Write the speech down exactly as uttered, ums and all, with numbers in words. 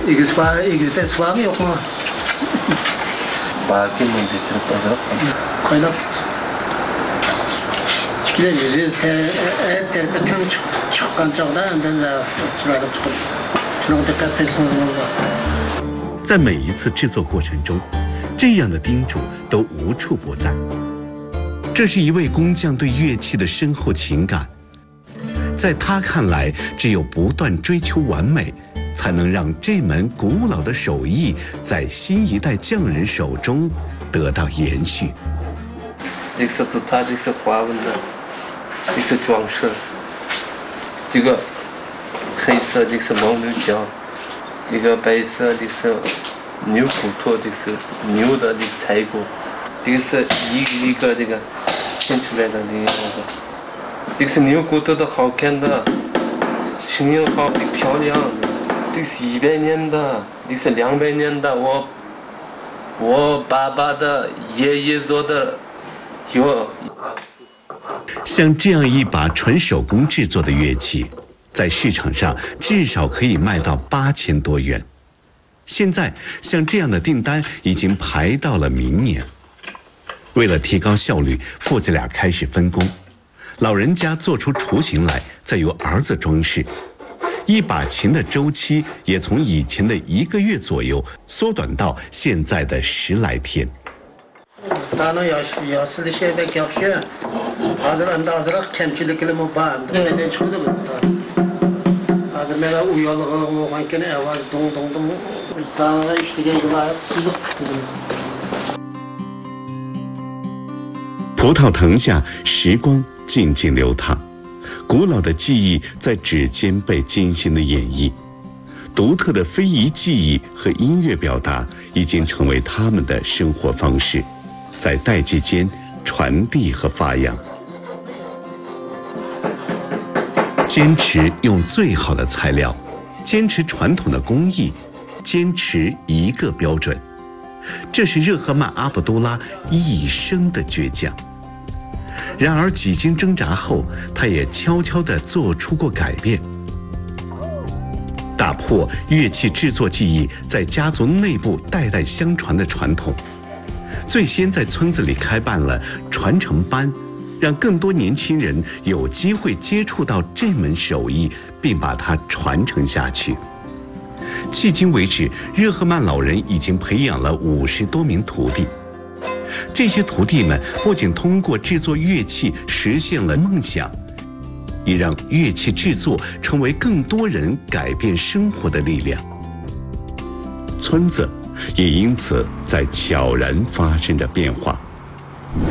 İgil spa, igil pet spa mı yok mu? Bakın mı bitirip pazar? Kaynat. Çıkıda yüzü terpeten çıkan çağda ben de çırayla çıkıp. Şuna dikkat etsin olmalı. 在每一次制作过程中，这样的叮嘱都无处不在。这是一位工匠对乐器的深厚情感，在他看来，只有不断追求完美，才能让这门古老的手艺在新一代匠人手中得到延续。 这个都它这是花纹的，这是装饰，这个黑色这是牦牛角。 这个白色的是牛骨头，这是牛的，这是排骨，这个是一个一个这个拼出来的这个样子。这个是牛骨头的，好看的，声音好漂亮。这个是一百年的，这是两百年的。我我爸爸的爷爷做的，有。 像这样一把纯手工制作的乐器。 在市场上至少可以卖到八千多元。现在像这样的订单已经排到了明年。为了提高效率，父子俩开始分工。老人家做出雏形来，再由儿子装饰。一把琴的周期也从以前的一个月左右缩短到现在的十来天。 Adamlar uyuyorlar, mankene avaz dong dong dong. Dağlara işte geliyorlar, sızık. 葡萄藤下，时光静静流淌，古老的记忆在指尖被精心的演绎，独特的非遗技艺和音乐表达已经成为他们的生活方式，在代际间传递和发扬。 坚持用最好的材料，坚持传统的工艺，坚持一个标准，这是热赫曼·阿卜杜拉一生的倔强。然而几经挣扎后，他也悄悄地做出过改变，打破乐器制作技艺在家族内部代代相传的传统。最先在村子里开办了传承班。 让更多年轻人有机会接触到这门手艺，并把它传承下去。迄今为止，热赫曼老人已经培养了五十多名徒弟。这些徒弟们不仅通过制作乐器实现了梦想，也让乐器制作成为更多人改变生活的力量。村子也因此在悄然发生着变化。